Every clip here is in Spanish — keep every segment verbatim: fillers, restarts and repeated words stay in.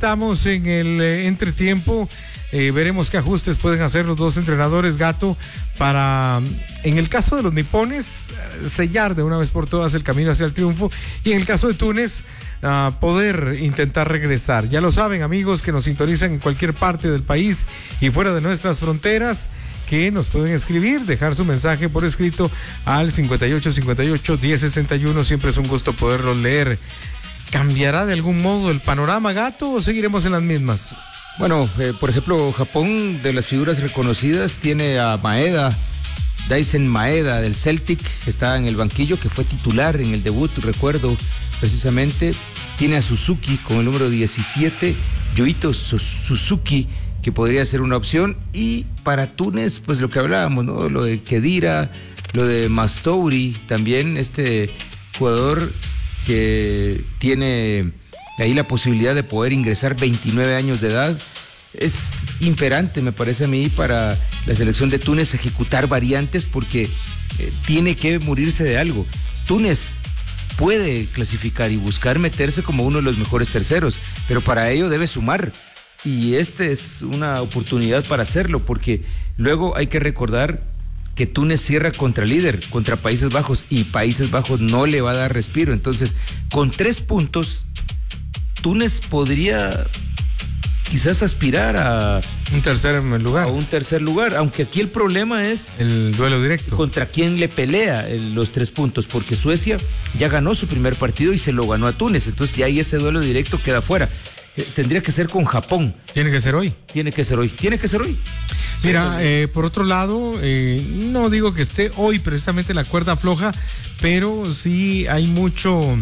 estamos en el eh, entretiempo. Eh, veremos qué ajustes pueden hacer los dos entrenadores, Gato, para, en el caso de los nipones, sellar de una vez por todas el camino hacia el triunfo, y en el caso de Túnez, uh, poder intentar regresar. Ya lo saben, amigos que nos sintonizan en cualquier parte del país y fuera de nuestras fronteras, que nos pueden escribir, dejar su mensaje por escrito al cincuenta y ocho cincuenta y ocho diez sesenta y uno. Siempre es un gusto poderlo leer. ¿Cambiará de algún modo el panorama, Gato, o seguiremos en las mismas? Bueno, eh, por ejemplo, Japón, de las figuras reconocidas, tiene a Maeda, Daisen Maeda del Celtic, que está en el banquillo, que fue titular en el debut, recuerdo precisamente. Tiene a Suzuki con el número diecisiete, Yuito Suzuki, que podría ser una opción. Y para Túnez, pues lo que hablábamos, ¿no? Lo de Khedira, lo de Mastouri, también este jugador que tiene ahí la posibilidad de poder ingresar, veintinueve años de edad. Es imperante, me parece a mí, para la selección de Túnez ejecutar variantes, porque eh, tiene que morirse de algo. Túnez puede clasificar y buscar meterse como uno de los mejores terceros, pero para ello debe sumar, y esta es una oportunidad para hacerlo, porque luego hay que recordar que Túnez cierra contra líder, contra Países Bajos, y Países Bajos no le va a dar respiro. Entonces, con tres puntos, Túnez podría quizás aspirar a un tercer lugar. A un tercer lugar, aunque aquí el problema es el duelo directo. Contra quién le pelea el, los tres puntos, porque Suecia ya ganó su primer partido y se lo ganó a Túnez, entonces ya ahí ese duelo directo queda fuera. Eh, tendría que ser con Japón. Tiene que ser hoy. Tiene que ser hoy. Tiene que ser hoy. Mira, eh, por otro lado, eh, no digo que esté hoy precisamente la cuerda floja, pero sí hay mucho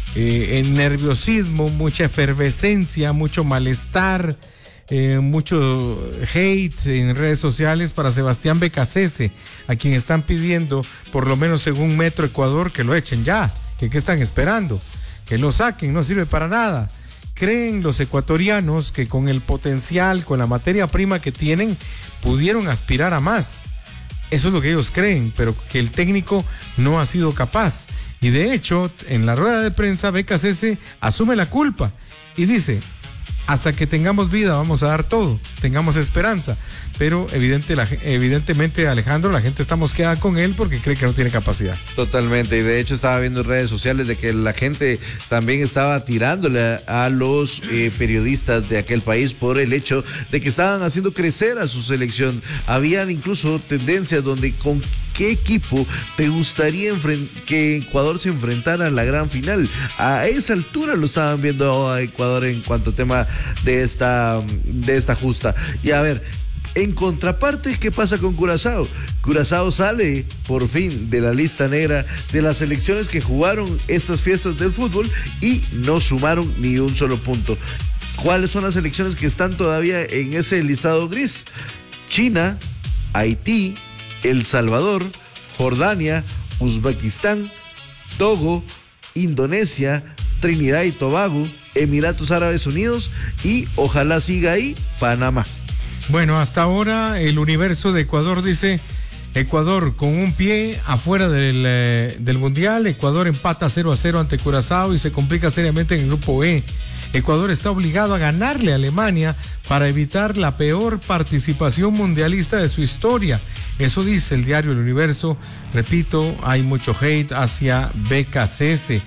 eh, nerviosismo, mucha efervescencia, mucho malestar, eh, mucho hate en redes sociales para Sebastián Becasese, a quien están pidiendo, por lo menos según Metro Ecuador, que lo echen ya. ¿Qué, qué están esperando? Que lo saquen, no sirve para nada. ¿Creen los ecuatorianos que con el potencial, con la materia prima que tienen, pudieron aspirar a más? Eso es lo que ellos creen, pero que el técnico no ha sido capaz. Y de hecho, en la rueda de prensa, Becasese asume la culpa y dice: hasta que tengamos vida vamos a dar todo, tengamos esperanza. Pero evidente, la, evidentemente, Alejandro, la gente está mosqueada con él porque cree que no tiene capacidad. Totalmente, y de hecho estaba viendo en redes sociales de que la gente también estaba tirándole a los eh, periodistas de aquel país por el hecho de que estaban haciendo crecer a su selección. Habían incluso tendencias donde con qué equipo te gustaría que Ecuador se enfrentara a la gran final. A esa altura lo estaban viendo a Ecuador en cuanto a tema de esta, de esta justa. Y a ver, en contraparte, ¿qué pasa con Curazao? Curazao sale por fin de la lista negra de las selecciones que jugaron estas fiestas del fútbol y no sumaron ni un solo punto. ¿Cuáles son las selecciones que están todavía en ese listado gris? China, Haití, El Salvador, Jordania, Uzbekistán, Togo, Indonesia, Trinidad y Tobago, Emiratos Árabes Unidos y, ojalá siga ahí, Panamá. Bueno, hasta ahora el universo de Ecuador dice: Ecuador con un pie afuera del, eh, del Mundial. Ecuador empata cero a cero ante Curazao y se complica seriamente en el grupo E. Ecuador está obligado a ganarle a Alemania para evitar la peor participación mundialista de su historia. Eso dice el diario El Universo. Repito, hay mucho hate hacia Becasese.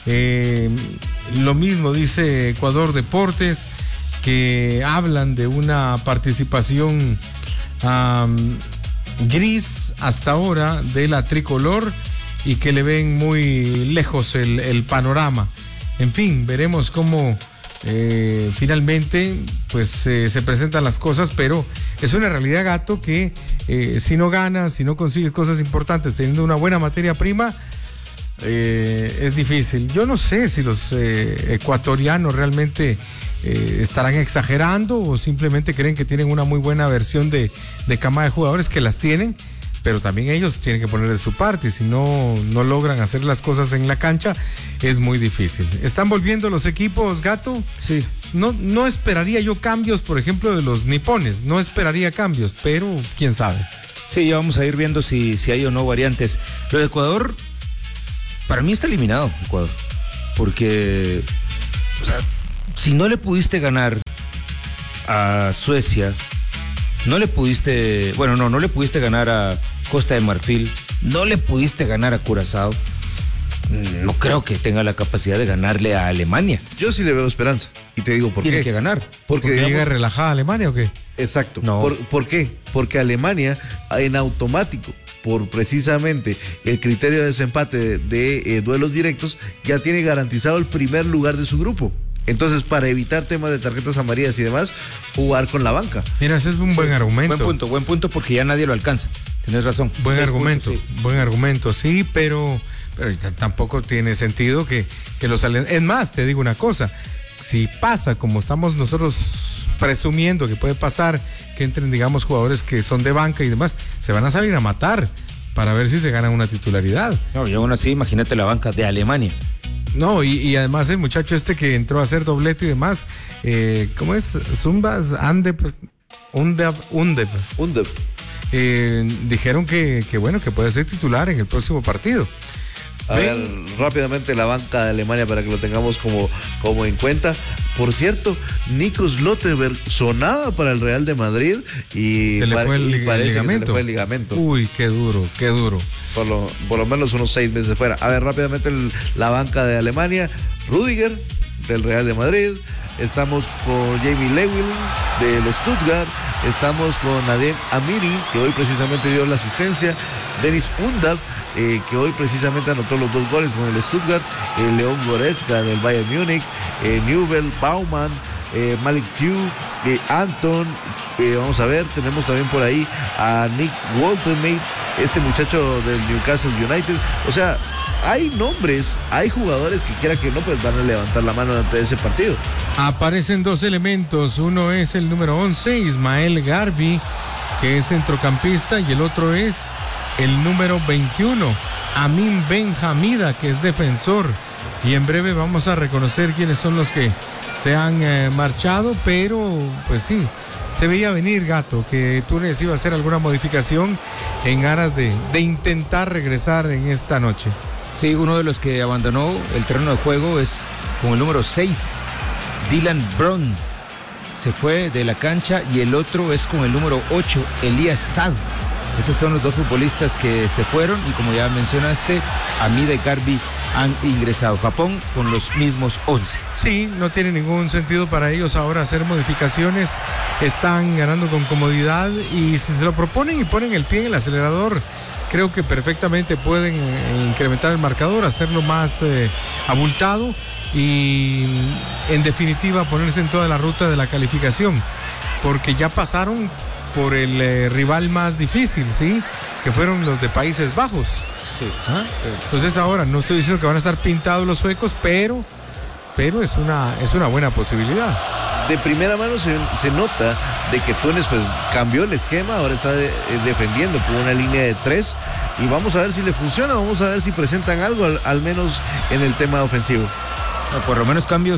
Eh, lo mismo dice Ecuador Deportes, que hablan de una participación um, gris hasta ahora de la tricolor y que le ven muy lejos el, el panorama. En fin, veremos cómo eh, finalmente pues eh, se presentan las cosas, pero es una realidad, Gato, que eh, si no ganas, si no consigues cosas importantes teniendo una buena materia prima, eh, es difícil. Yo no sé si los eh, ecuatorianos realmente Eh, estarán exagerando o simplemente creen que tienen una muy buena versión de, de cama de jugadores, que las tienen, pero también ellos tienen que poner de su parte, y si no, no logran hacer las cosas en la cancha, es muy difícil. ¿Están volviendo los equipos, Gato? Sí. No, no esperaría yo cambios, por ejemplo, de los nipones, no esperaría cambios, pero quién sabe. Sí, ya vamos a ir viendo si, si hay o no variantes. Lo de Ecuador, para mí está eliminado Ecuador, porque, o sea, si no le pudiste ganar a Suecia, no le pudiste, bueno, no, no le pudiste ganar a Costa de Marfil, no le pudiste ganar a Curazao, no creo que tenga la capacidad de ganarle a Alemania. Yo sí le veo esperanza. Y te digo por Tiene qué. que ganar. Porque, ¿Porque llega relajada a Alemania o qué? Exacto. No. ¿Por, ¿Por qué? Porque Alemania, en automático, por precisamente el criterio de desempate de, de eh, duelos directos, ya tiene garantizado el primer lugar de su grupo. Entonces, para evitar temas de tarjetas amarillas y demás, jugar con la banca. Mira, ese es un buen argumento. Buen punto, buen punto, porque ya nadie lo alcanza. Tienes razón. Buen Seis argumento, puntos, sí. buen argumento, sí, pero, pero tampoco tiene sentido que, que los alemanes... Es más, te digo una cosa, si pasa como estamos nosotros presumiendo que puede pasar, que entren, digamos, jugadores que son de banca y demás, se van a salir a matar para ver si se ganan una titularidad. No, y aún así, imagínate la banca de Alemania. No, y, y además el muchacho este que entró a hacer doblete y demás, eh, ¿cómo es? Zumbas, Andep, Undeb, Undeb. Undeb. Eh, dijeron que, que bueno, que puede ser titular en el próximo partido. A ver, rápidamente la banca de Alemania para que lo tengamos como, como en cuenta. Por cierto, Nico Schlotterberg sonaba para el Real de Madrid y, se le fue el, y parece ligamento. que se le fue el ligamento. Uy, qué duro, qué duro. Por lo, por lo menos unos seis meses fuera. A ver, rápidamente el, la banca de Alemania. Rüdiger, del Real de Madrid. Estamos con Jamie Lewin, del Stuttgart. Estamos con Adem Amiri, que hoy precisamente dio la asistencia. Dennis Undav, eh, que hoy precisamente anotó los dos goles con el Stuttgart. Eh, León Goretzka, del Bayern Múnich. Eh, Newell, Baumann, eh, Malik Pugh, eh, Anton. Eh, vamos a ver, tenemos también por ahí a Nick Woltermate, este muchacho del Newcastle United. O sea, hay nombres, hay jugadores que quiera que no, pues van a levantar la mano ante ese partido. Aparecen dos elementos, uno es el número once, Ismael Garbi, que es centrocampista, y el otro es el número veintiuno, Amin Ben Hamida, que es defensor. Y en breve vamos a reconocer quiénes son los que se han eh, marchado, pero pues sí, se veía venir, Gato, que Túnez iba a hacer alguna modificación en aras de, de intentar regresar en esta noche. Sí, uno de los que abandonó el terreno de juego es con el número seis, Dylan Brown. Se fue de la cancha, y el otro es con el número ocho, Elías Sad. Esos son los dos futbolistas que se fueron, y como ya mencionaste, Amida y Garbi han ingresado. Japón con los mismos once. Sí, no tiene ningún sentido para ellos ahora hacer modificaciones. Están ganando con comodidad, y si se lo proponen y ponen el pie en el acelerador, creo que perfectamente pueden eh, incrementar el marcador, hacerlo más eh, abultado y, en definitiva, ponerse en toda la ruta de la calificación, porque ya pasaron por el eh, rival más difícil, ¿sí? Que fueron los de Países Bajos. Sí. ¿Ah? Entonces ahora, no estoy diciendo que van a estar pintados los suecos, pero, pero es una, es una buena posibilidad. De primera mano se, se nota de que Túnez pues cambió el esquema, ahora está de, defendiendo con una línea de tres, y vamos a ver si le funciona, vamos a ver si presentan algo, al, al menos en el tema ofensivo. No, por lo menos cambios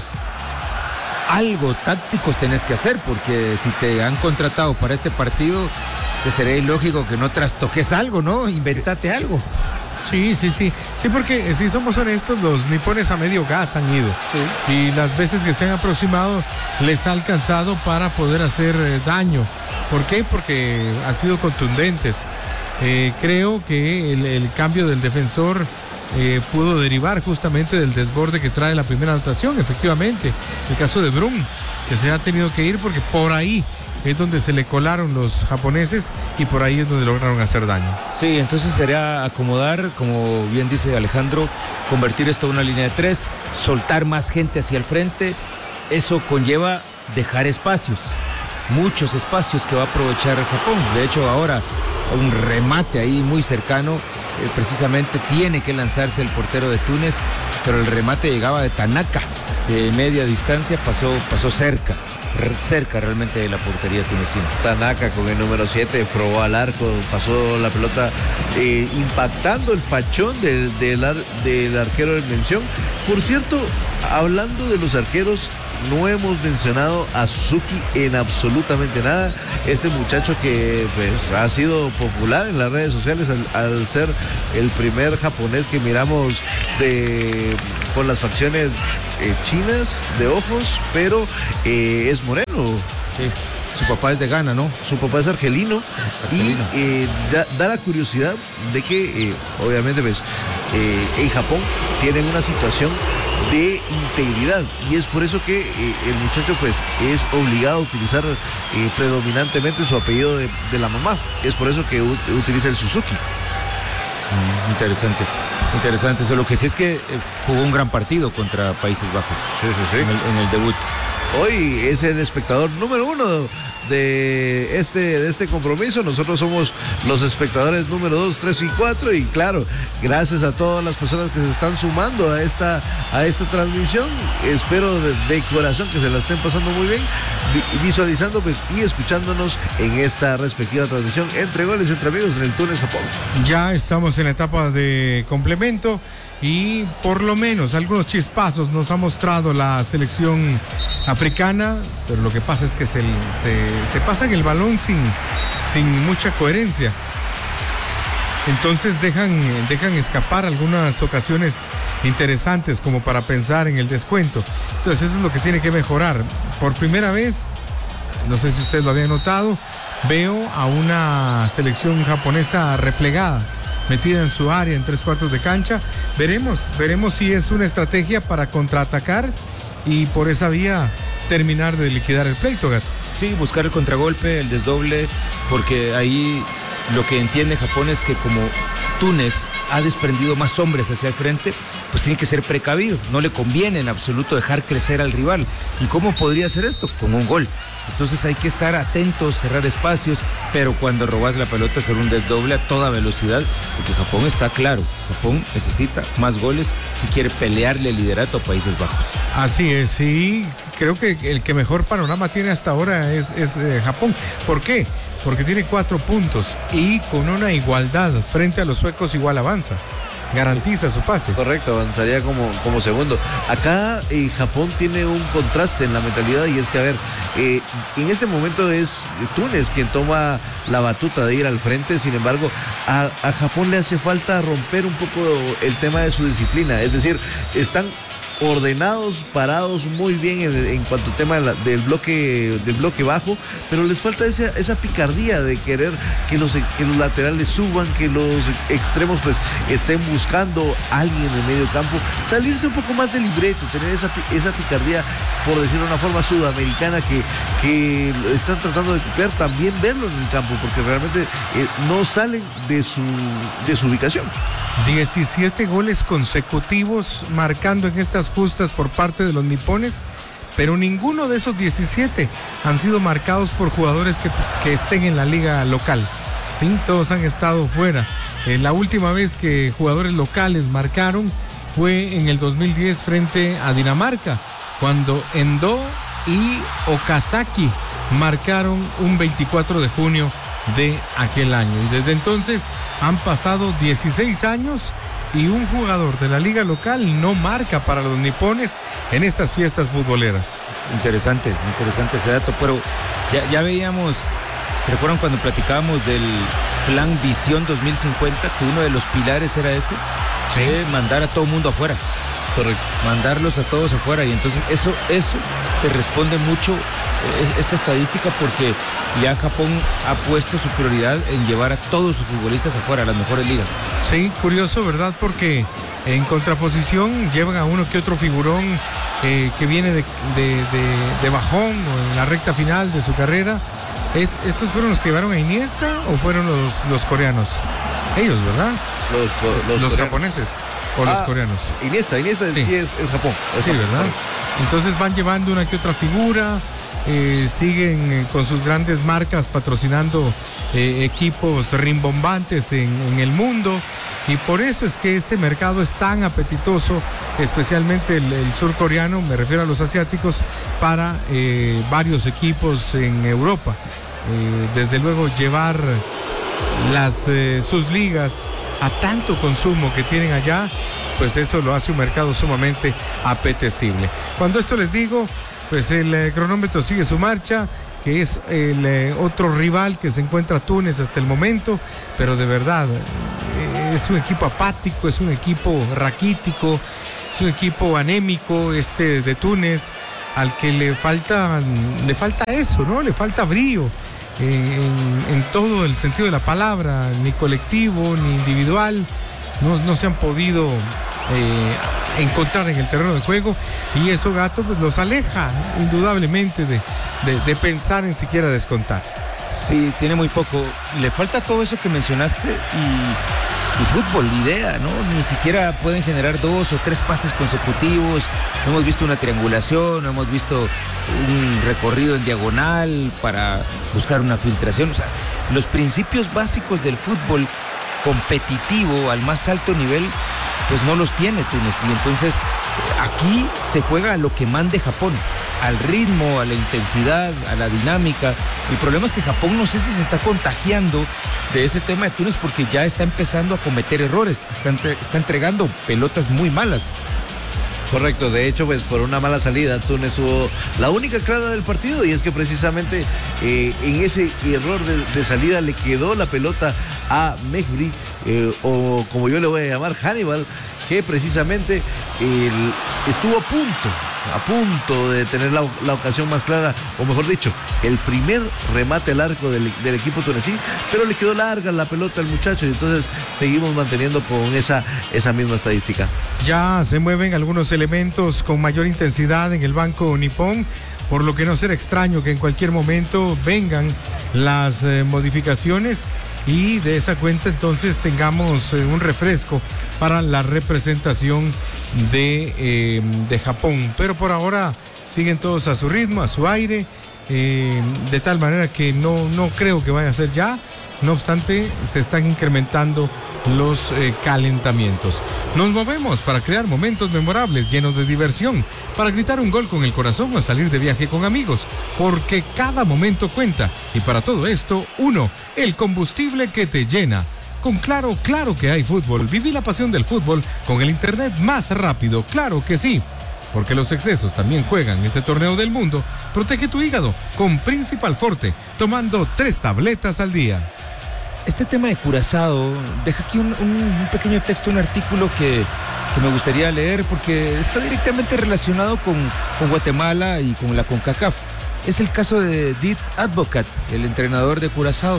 algo tácticos tenés que hacer, porque si te han contratado para este partido, se sería ilógico que no trastoques algo, ¿no? Inventate algo. Sí, sí, sí. Sí, porque si somos honestos, los nipones a medio gas han ido. Sí. Y las veces que se han aproximado, les ha alcanzado para poder hacer eh, daño. ¿Por qué? Porque han sido contundentes. Eh, creo que el, el cambio del defensor eh, pudo derivar justamente del desborde que trae la primera anotación, efectivamente. El caso de Brum, que se ha tenido que ir porque por ahí es donde se le colaron los japoneses, y por ahí es donde lograron hacer daño. Sí, entonces sería acomodar, como bien dice Alejandro, convertir esto en una línea de tres, soltar más gente hacia el frente. Eso conlleva dejar espacios, muchos espacios que va a aprovechar Japón. De hecho, ahora un remate ahí muy cercano, eh, precisamente tiene que lanzarse el portero de Túnez, pero el remate llegaba de Tanaka, de media distancia, pasó, pasó cerca. cerca realmente de la portería tunecina. Tanaka con el número siete probó al arco, pasó la pelota eh, impactando el pachón del, del, ar, del arquero de mención. Por cierto, hablando de los arqueros, no hemos mencionado a Suzuki en absolutamente nada. Este muchacho que pues ha sido popular en las redes sociales al, al ser el primer japonés que miramos de con las facciones eh, chinas de ojos, pero eh, es moreno. Sí. Su papá es de Ghana, ¿no? Su papá es argelino, argelino. y eh, da, da la curiosidad de que, eh, obviamente, pues, eh, en Japón tienen una situación de integridad y es por eso que eh, el muchacho, pues, es obligado a utilizar eh, predominantemente su apellido de, de la mamá. Es por eso que u- utiliza el Suzuki. Mm, interesante, interesante. Eso, lo que sí es que eh, jugó un gran partido contra Países Bajos. Sí, sí, sí. En el, en el debut. Hoy es el espectador número uno de este, de este compromiso. Nosotros somos los espectadores número dos, tres y cuatro. Y claro, gracias a todas las personas que se están sumando a esta, a esta transmisión. Espero de, de corazón que se la estén pasando muy bien, vi, visualizando pues y escuchándonos en esta respectiva transmisión entre goles, entre amigos en el Túnez Japón. Ya estamos en la etapa de complemento y por lo menos algunos chispazos nos ha mostrado la selección africana, pero lo que pasa es que se, se, se pasan el balón sin, sin mucha coherencia. Entonces dejan, dejan escapar algunas ocasiones interesantes como para pensar en el descuento. Entonces eso es lo que tiene que mejorar. Por primera vez, no sé si usted lo había notado, veo a una selección japonesa replegada, metida en su área en tres cuartos de cancha. Veremos, veremos si es una estrategia para contraatacar y por esa vía terminar de liquidar el pleito, Gato. Sí, buscar el contragolpe, el desdoble, porque ahí lo que entiende Japón es que como Túnez ha desprendido más hombres hacia el frente, pues tiene que ser precavido. No le conviene en absoluto dejar crecer al rival. ¿Y cómo podría hacer esto? Con un gol. Entonces hay que estar atentos, cerrar espacios, pero cuando robas la pelota hacer un desdoble a toda velocidad, porque Japón está claro, Japón necesita más goles si quiere pelearle el liderato a Países Bajos. Así es, y creo que el que mejor panorama tiene hasta ahora es, es eh, Japón. ¿Por qué? Porque tiene cuatro puntos y con una igualdad frente a los suecos igual avanza. Garantiza su pase. Correcto, avanzaría como, como segundo. Acá eh, Japón tiene un contraste en la mentalidad y es que, a ver, eh, en este momento es Túnez quien toma la batuta de ir al frente. Sin embargo, a, a Japón le hace falta romper un poco el tema de su disciplina. Es decir, están ordenados, parados muy bien en, en cuanto al tema de la, del bloque del bloque bajo, pero les falta esa, esa picardía de querer que los, que los laterales suban, que los extremos pues estén buscando a alguien en el medio campo, salirse un poco más del libreto, tener esa, esa picardía, por decirlo de una forma sudamericana, que, que están tratando de copiar, también verlo en el campo, porque realmente eh, no salen de su, de su ubicación. diecisiete goles consecutivos marcando en estas justas por parte de los nipones, pero ninguno de esos diecisiete han sido marcados por jugadores que, que estén en la liga local. Sí, todos han estado fuera. Eh, la última vez que jugadores locales marcaron fue en el dos mil diez frente a Dinamarca, cuando Endo y Okazaki marcaron un veinticuatro de junio de aquel año. Y desde entonces han pasado dieciséis años y un jugador de la liga local no marca para los nipones en estas fiestas futboleras. Interesante, interesante ese dato, pero ya, ya veíamos, ¿se recuerdan cuando platicábamos del plan Visión dos mil cincuenta, que uno de los pilares era ese? Sí. De mandar a todo el mundo afuera. Correcto. Mandarlos a todos afuera, y entonces eso, eso te responde mucho esta estadística, porque ya Japón ha puesto su prioridad en llevar a todos sus futbolistas afuera, a las mejores ligas. Sí, curioso, ¿verdad? Porque en contraposición llevan a uno que otro figurón eh, que viene de, de, de, de bajón o en la recta final de su carrera. ¿Est- ¿Estos fueron los que llevaron a Iniesta o fueron los, los coreanos? Ellos, ¿verdad? Los, los, Los, coreanos. japoneses o Ah, los coreanos. Iniesta, Iniesta sí, Sí. es, es Japón. Es Sí, Japón. ¿verdad? Entonces van llevando una que otra figura, eh, siguen eh, con sus grandes marcas patrocinando eh, equipos rimbombantes en, en el mundo, y por eso es que este mercado es tan apetitoso, especialmente el, el surcoreano, me refiero a los asiáticos, para eh, varios equipos en Europa. Eh, desde luego llevar las, eh, sus ligas a tanto consumo que tienen allá, pues eso lo hace un mercado sumamente apetecible. Cuando esto les digo, pues el eh, cronómetro sigue su marcha, que es el eh, otro rival que se encuentra Túnez hasta el momento, pero de verdad, eh, es un equipo apático, es un equipo raquítico, es un equipo anémico este de Túnez, al que le falta, le falta eso, ¿no? Le falta brío en, en, en todo el sentido de la palabra, ni colectivo, ni individual, no, no se han podido eh, encontrar en el terreno de juego, y eso, Gato, pues los aleja indudablemente de, de, de pensar en siquiera descontar. Sí, tiene muy poco. Le falta todo eso que mencionaste y, y fútbol, idea, ¿no? Ni siquiera pueden generar dos o tres pases consecutivos. No hemos visto una triangulación, no hemos visto un recorrido en diagonal para buscar una filtración. O sea, los principios básicos del fútbol competitivo al más alto nivel, pues no los tiene Túnez. Y entonces aquí se juega a lo que mande Japón, al ritmo, a la intensidad, a la dinámica. El problema es que Japón no sé si se está contagiando de ese tema de Túnez, porque ya está empezando a cometer errores, está, entre, está entregando pelotas muy malas. Correcto, de hecho, pues por una mala salida, Túnez tuvo la única clara del partido, y es que precisamente eh, en ese error de, de salida le quedó la pelota a Mejbri, eh, o como yo le voy a llamar, Hannibal, que precisamente eh, estuvo a punto, a punto de tener la, la ocasión más clara, o mejor dicho, el primer remate al arco del, del equipo tunecí, pero le quedó larga la pelota al muchacho, y entonces seguimos manteniendo con esa, esa misma estadística. Ya se mueven algunos elementos con mayor intensidad en el banco nipón, por lo que no será extraño que en cualquier momento vengan las eh, modificaciones, y de esa cuenta entonces tengamos eh, un refresco para la representación de, eh, de Japón. Pero por ahora siguen todos a su ritmo, a su aire, eh, de tal manera que no, no creo que vaya a ser ya. No obstante, se están incrementando los eh, calentamientos. Nos movemos para crear momentos memorables, llenos de diversión, para gritar un gol con el corazón o salir de viaje con amigos, porque cada momento cuenta. Y para todo esto, uno, el combustible que te llena. Con Claro, claro que hay fútbol. Viví la pasión del fútbol con el internet más rápido, claro que sí. Porque los excesos también juegan este torneo del mundo. Protege tu hígado con Principal Forte, tomando tres tabletas al día. Este tema de Curazao, deja aquí un, un, un pequeño texto, un artículo que, que me gustaría leer, porque está directamente relacionado con, con Guatemala y con la CONCACAF. Es el caso de Dit Advocat, el entrenador de Curazao.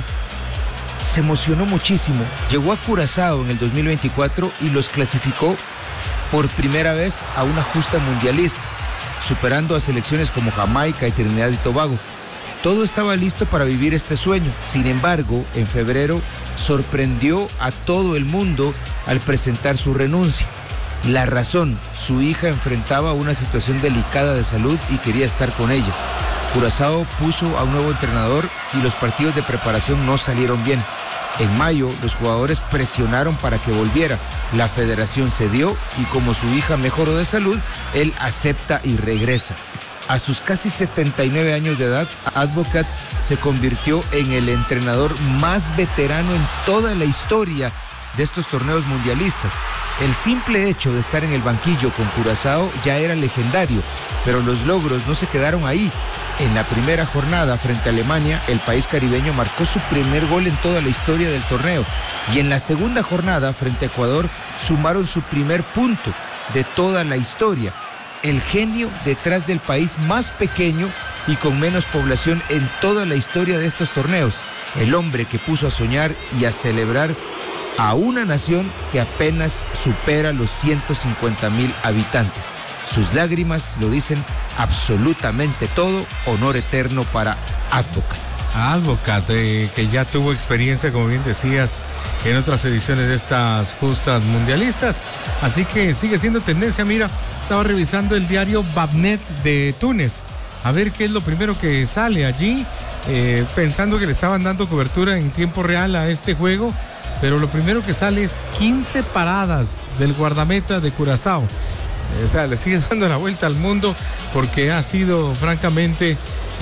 Se emocionó muchísimo. Llegó a Curazao en el dos mil veinticuatro y los clasificó por primera vez a una justa mundialista, superando a selecciones como Jamaica y Trinidad y Tobago. Todo estaba listo para vivir este sueño. Sin embargo, en febrero sorprendió a todo el mundo al presentar su renuncia. La razón, su hija enfrentaba una situación delicada de salud y quería estar con ella. Curazao puso a un nuevo entrenador y los partidos de preparación no salieron bien. En mayo, los jugadores presionaron para que volviera. La federación cedió y como su hija mejoró de salud, él acepta y regresa. A sus casi setenta y nueve años de edad, Advocat se convirtió en el entrenador más veterano en toda la historia de estos torneos mundialistas. El simple hecho de estar en el banquillo con Curazao ya era legendario, pero los logros no se quedaron ahí. En la primera jornada frente a Alemania, el país caribeño marcó su primer gol en toda la historia del torneo. Y en la segunda jornada frente a Ecuador, sumaron su primer punto de toda la historia. El genio detrás del país más pequeño y con menos población en toda la historia de estos torneos. El hombre que puso a soñar y a celebrar a una nación que apenas supera los ciento cincuenta mil habitantes. Sus lágrimas lo dicen absolutamente todo. Honor eterno para Advocat. Advocat, eh, que ya tuvo experiencia, como bien decías, en otras ediciones de estas justas mundialistas. Así que sigue siendo tendencia. Mira, estaba revisando el diario Babnet de Túnez, a ver qué es lo primero que sale allí, eh, pensando que le estaban dando cobertura en tiempo real a este juego, pero lo primero que sale es quince paradas del guardameta de Curazao. O sea, le sigue dando la vuelta al mundo, porque ha sido francamente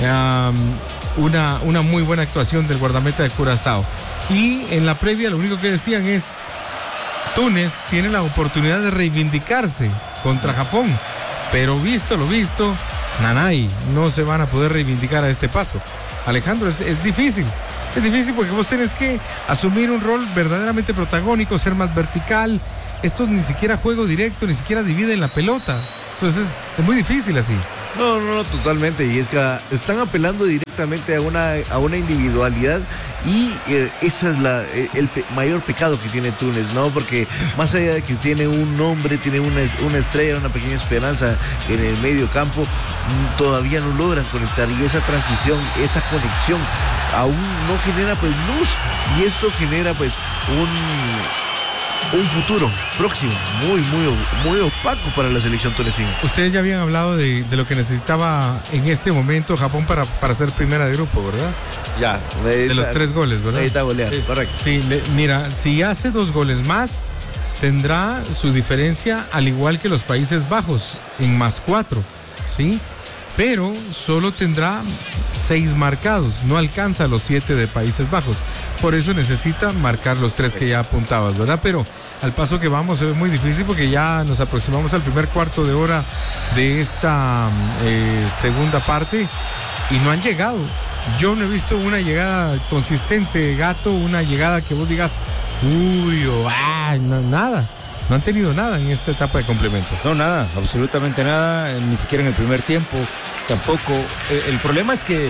um, una, una muy buena actuación del guardameta de Curazao. Y en la previa lo único que decían es Túnez tiene la oportunidad de reivindicarse contra Japón, pero visto lo visto, nanay, no se van a poder reivindicar a este paso. Alejandro, es, es difícil, es difícil porque vos tenés que asumir un rol verdaderamente protagónico, ser más vertical. Esto ni siquiera juego directo, ni siquiera dividen la pelota. Entonces es muy difícil así. No, no, no, totalmente. Y es que están apelando directamente a una, a una individualidad y eh, ese es la, el pe- mayor pecado que tiene Túnez, ¿no? Porque más allá de que tiene un nombre, tiene una, una estrella, una pequeña esperanza en el medio campo, todavía no logran conectar y esa transición, esa conexión aún no genera pues luz y esto genera pues un... un futuro próximo muy, muy, muy opaco para la selección tunecina. Ustedes ya habían hablado de, de lo que necesitaba en este momento Japón para, para ser primera de grupo, ¿verdad? Ya. Necesita, de los tres goles, ¿verdad? Necesita golear, sí. Correcto. Sí, le, mira, si hace dos goles más, tendrá su diferencia al igual que los Países Bajos, en más cuatro, ¿sí? Pero solo tendrá seis marcados, no alcanza los siete de Países Bajos. Por eso necesita marcar los tres que ya apuntabas, ¿verdad? Pero al paso que vamos se ve muy difícil porque ya nos aproximamos al primer cuarto de hora de esta eh, segunda parte y no han llegado. Yo no he visto una llegada consistente, Gato, una llegada que vos digas, uy, o ah, no, nada. No han tenido nada en esta etapa de complemento. No, nada, absolutamente nada, ni siquiera en el primer tiempo, tampoco. El, el problema es que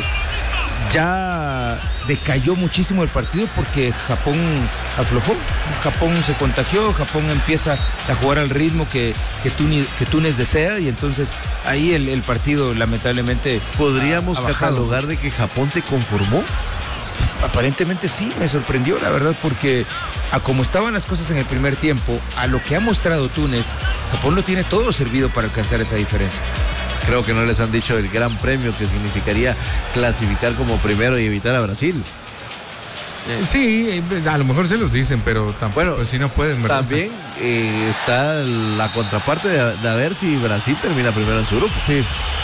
ya decayó muchísimo el partido porque Japón aflojó, Japón se contagió, Japón empieza a jugar al ritmo que, que, Túnez, que Túnez desea y entonces ahí el, el partido lamentablemente ¿Podríamos ha, ha catalogar de que Japón se conformó? Pues, aparentemente sí, me sorprendió la verdad porque a como estaban las cosas en el primer tiempo, a lo que ha mostrado Túnez, Japón lo tiene todo servido para alcanzar esa diferencia. Creo que no les han dicho el gran premio que significaría clasificar como primero y evitar a Brasil. Eh, sí, a lo mejor se los dicen, pero tampoco, bueno, pues, si no pueden, ¿verdad? También eh, está la contraparte de, de a ver si Brasil termina primero en su grupo. Sí.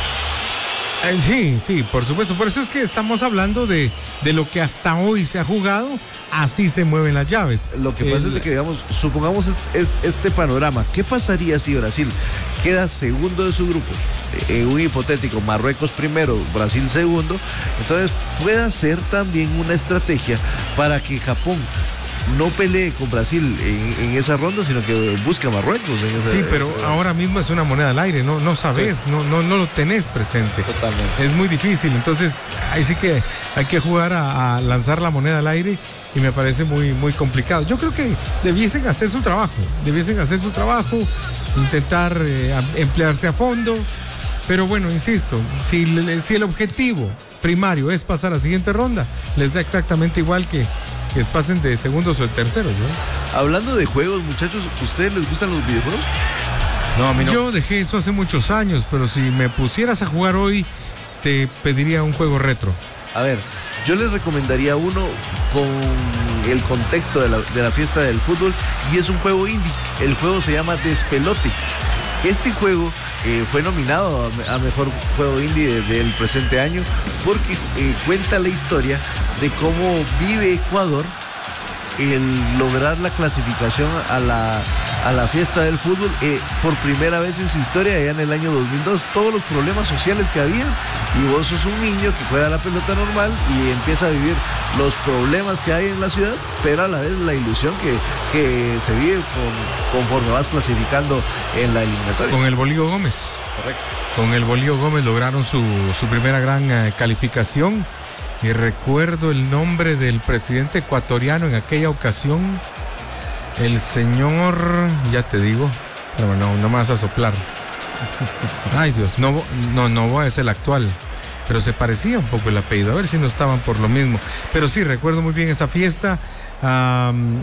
Eh, sí, sí, por supuesto. Por eso es que estamos hablando de, de lo que hasta hoy se ha jugado. Así se mueven las llaves. Lo que pasa El... es de que, digamos, supongamos es, es, este panorama. ¿Qué pasaría si Brasil queda segundo de su grupo? En un hipotético Marruecos primero, Brasil segundo. Entonces puede ser también una estrategia para que Japón no pelee con Brasil en, en esa ronda, sino que busque a Marruecos. En esa, sí, pero esa... ahora mismo es una moneda al aire, no, no sabes, sí. no, no, no lo tenés presente. Totalmente. Es muy difícil, entonces ahí sí que hay que jugar a, a lanzar la moneda al aire y me parece muy, muy complicado. Yo creo que debiesen hacer su trabajo, debiesen hacer su trabajo, intentar eh, emplearse a fondo, pero bueno, insisto, si, si el objetivo primario es pasar a la siguiente ronda, les da exactamente igual que que pasen de segundos o de terceros, ¿no? Hablando de juegos, muchachos, ¿ustedes les gustan los videojuegos? No, a mí no. Yo dejé eso hace muchos años, pero si me pusieras a jugar hoy, te pediría un juego retro. A ver, yo les recomendaría uno con el contexto de la, de la fiesta del fútbol y es un juego indie. El juego se llama Despelote. Este juego eh, fue nominado a, a Mejor Juego Indie de, del presente año porque eh, cuenta la historia de cómo vive Ecuador el lograr la clasificación a la, a la fiesta del fútbol eh, por primera vez en su historia allá en el año dos mil dos. Todos los problemas sociales que había y vos sos un niño que juega la pelota normal y empieza a vivir los problemas que hay en la ciudad, pero a la vez la ilusión que, que se vive con, conforme vas clasificando en la eliminatoria. Con el Bolío Gómez. Correcto. Con el Bolío Gómez lograron su, su primera gran uh, calificación. Y recuerdo el nombre del presidente ecuatoriano en aquella ocasión, el señor, ya te digo, pero no, no me vas a soplar. Ay Dios, no, no, no voy a ser el actual, pero se parecía un poco el apellido, a ver si no estaban por lo mismo. Pero sí, recuerdo muy bien esa fiesta. Um,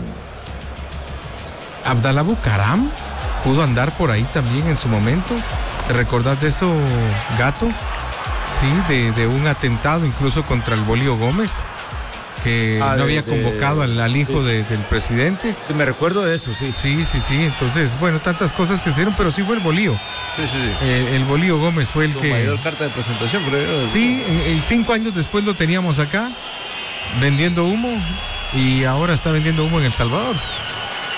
Abdalá Bucaram pudo andar por ahí también en su momento. ¿Te recordás de eso, Gato? Sí, de, de un atentado incluso contra el Bolío Gómez, que ah, no de, había convocado de, al, al hijo sí. de, del presidente. Sí, me recuerdo de eso, sí. Sí, sí, sí. Entonces, bueno, tantas cosas que se dieron, pero sí fue el Bolío. Sí, sí, sí. Eh, el Bolío Gómez fue el Su que... mayor carta de presentación, creo. Sí, en, en cinco años después lo teníamos acá, vendiendo humo, y ahora está vendiendo humo en El Salvador.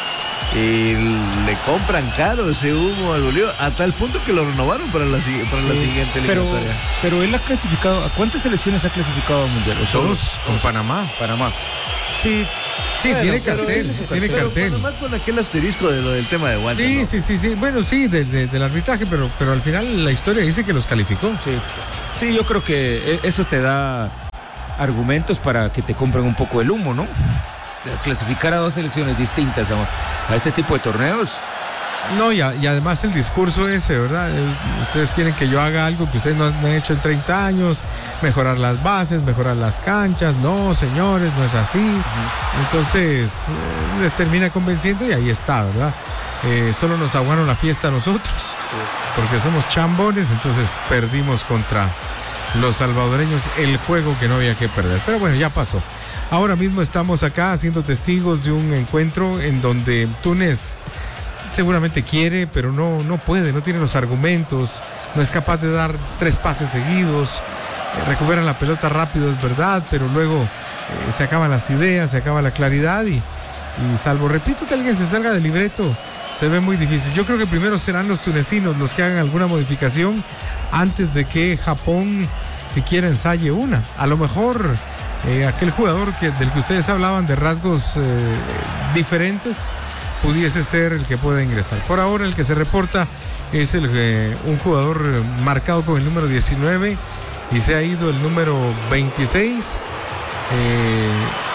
y le compran caro ese humo al Bolívar, a tal punto que lo renovaron para la, para sí, la siguiente pero, eliminatoria. Pero él ha clasificado, ¿a cuántas selecciones ha clasificado al Mundial? ¿O Dos, con Panamá. Panamá. Sí, sí, bueno, tiene cartel, tiene pero cartel. Panamá con aquel asterisco de lo del tema de Walter. Sí, ¿no? sí, sí, sí. Bueno, sí, de, de, del arbitraje, pero, pero al final la historia dice que los calificó. Sí. Sí, yo creo que eso te da argumentos para que te compren un poco el humo, ¿no? Clasificar a dos selecciones distintas a, a este tipo de torneos. No, y, a, y además el discurso ese, ¿verdad? Ustedes quieren que yo haga algo que ustedes no han hecho en treinta años, mejorar las bases, mejorar las canchas. No, señores, no es así. Uh-huh. Entonces, eh, les termina convenciendo y ahí está, ¿verdad? Eh, solo nos aguaron la fiesta a nosotros, sí, porque somos chambones, entonces perdimos contra los salvadoreños el juego que no había que perder. Pero bueno, ya pasó. Ahora mismo estamos acá siendo testigos de un encuentro en donde Túnez seguramente quiere, pero no, no puede, no tiene los argumentos, no es capaz de dar tres pases seguidos, eh, recuperan la pelota rápido, es verdad, pero luego eh, se acaban las ideas, se acaba la claridad y, y salvo, repito, que alguien se salga del libreto, se ve muy difícil. Yo creo que primero serán los tunecinos los que hagan alguna modificación antes de que Japón siquiera ensaye una. A lo mejor eh, aquel jugador que, del que ustedes hablaban de rasgos eh, diferentes pudiese ser el que pueda ingresar. Por ahora el que se reporta es el, eh, un jugador marcado con el número diecinueve y se ha ido el número veintiséis, eh,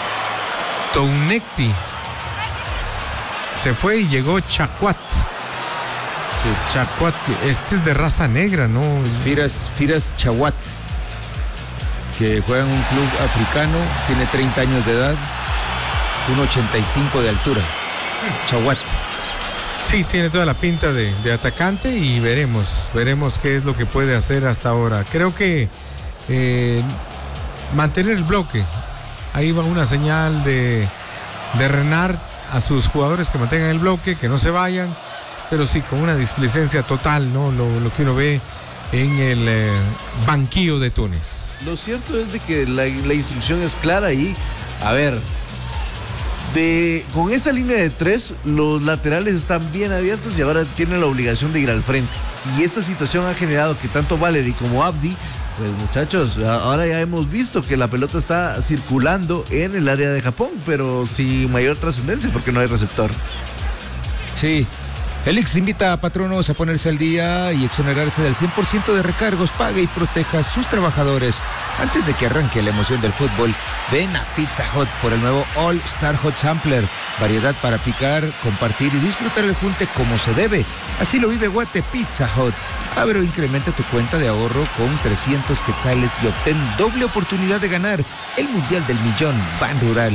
Tounekti. Se fue y llegó Chacuat. Sí. Chacuat, este es de raza negra, ¿no? Firas, Firas Chawat, que juega en un club africano, tiene treinta años de edad, uno ochenta y cinco de altura. Chawat. Sí, tiene toda la pinta de, de atacante y veremos, veremos qué es lo que puede hacer hasta ahora. Creo que eh, mantener el bloque, ahí va una señal de, de Renard a sus jugadores que mantengan el bloque, que no se vayan, pero sí con una displicencia total, ¿no? Lo, lo que uno ve en el eh, banquillo de Túnez. Lo cierto es de que la, la instrucción es clara y, a ver, de, con esa línea de tres, los laterales están bien abiertos y ahora tienen la obligación de ir al frente. Y esta situación ha generado que tanto Valery como Abdi, pues muchachos, ahora ya hemos visto que la pelota está circulando en el área de Japón, pero sin mayor trascendencia porque no hay receptor. Sí. Elix invita a patronos a ponerse al día y exonerarse del cien por ciento de recargos. Pague y proteja a sus trabajadores. Antes de que arranque la emoción del fútbol, ven a Pizza Hut por el nuevo All Star Hot Sampler. Variedad para picar, compartir y disfrutar el junte como se debe. Así lo vive Guate Pizza Hut. Abre o incrementa tu cuenta de ahorro con trescientos quetzales y obtén doble oportunidad de ganar el Mundial del Millón Ban Rural.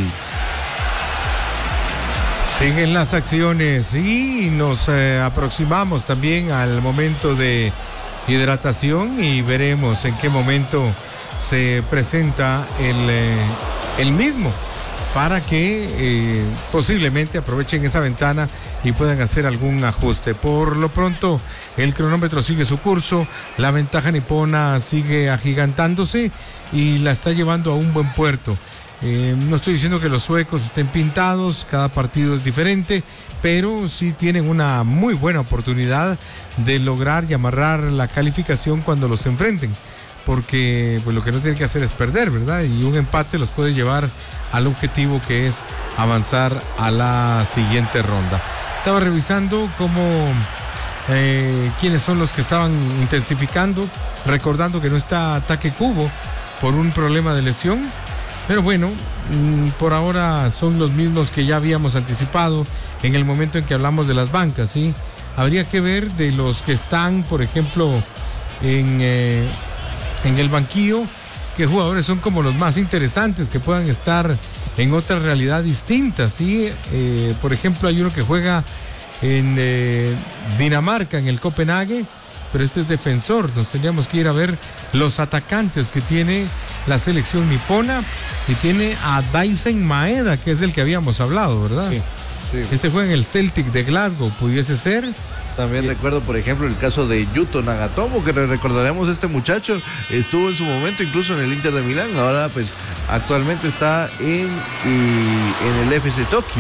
Siguen las acciones y nos eh, aproximamos también al momento de hidratación y veremos en qué momento se presenta el, eh, el mismo para que eh, posiblemente aprovechen esa ventana y puedan hacer algún ajuste. Por lo pronto el cronómetro sigue su curso, la ventaja nipona sigue agigantándose y la está llevando a un buen puerto. Eh, no estoy diciendo que los suecos estén pintados, cada partido es diferente, pero sí tienen una muy buena oportunidad de lograr y amarrar la calificación cuando los enfrenten, porque pues, lo que no tienen que hacer es perder, ¿verdad? Y un empate los puede llevar al objetivo que es avanzar a la siguiente ronda. Estaba revisando cómo eh, quiénes son los que estaban intensificando, recordando que no está Ataque Cubo por un problema de lesión. Pero bueno, por ahora son los mismos que ya habíamos anticipado en el momento en que hablamos de las bancas, ¿sí? Habría que ver de los que están, por ejemplo, en, eh, en el banquillo, qué jugadores son como los más interesantes, que puedan estar en otra realidad distinta, ¿sí? Eh, por ejemplo, hay uno que juega en eh, Dinamarca, en el Copenhague, pero este es defensor. Nos tendríamos que ir a ver los atacantes que tiene la selección nipona y tiene a Daisen Maeda, que es del que habíamos hablado, ¿verdad? Sí, sí. Este juega en el Celtic de Glasgow, pudiese ser. También Bien. recuerdo, por ejemplo, el caso de Yuto Nagatomo, que recordaremos, este muchacho estuvo en su momento incluso en el Inter de Milán, ahora pues actualmente está en, y, en el F C Tokio.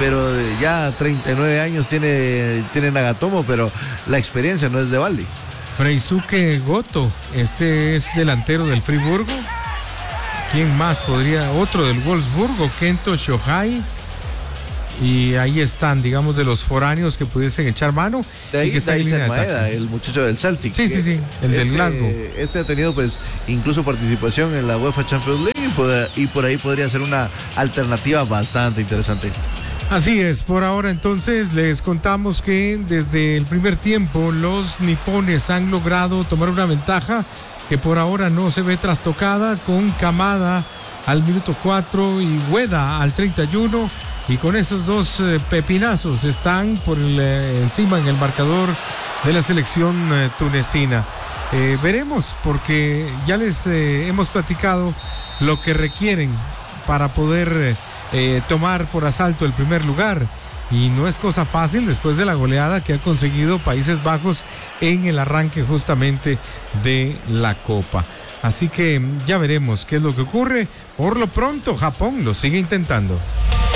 pero ya treinta y nueve años tiene, tiene Nagatomo, pero la experiencia no es de balde. Freisuke Goto, este es delantero del Friburgo. ¿Quién más podría? Otro del Wolfsburgo, Kento Shohei. Y ahí están, digamos, de los foráneos que pudiesen echar mano. De ahí y que está en línea de Maeda, ataque. el muchacho del Celtic. Sí, sí, sí, el este, del Glasgow. Este ha tenido pues incluso participación en la UEFA Champions League y por, y por ahí podría ser una alternativa bastante interesante. Así es, por ahora entonces les contamos que desde el primer tiempo los nipones han logrado tomar una ventaja que por ahora no se ve trastocada, con Kamada al minuto cuatro y Ueda al treinta y uno, y con esos dos eh, pepinazos están por el, eh, encima en el marcador de la selección eh, tunecina. Eh, veremos, porque ya les eh, hemos platicado lo que requieren para poder eh, tomar por asalto el primer lugar, y no es cosa fácil después de la goleada que ha conseguido Países Bajos en el arranque justamente de la Copa. Así que ya veremos qué es lo que ocurre. Por lo pronto, Japón lo sigue intentando.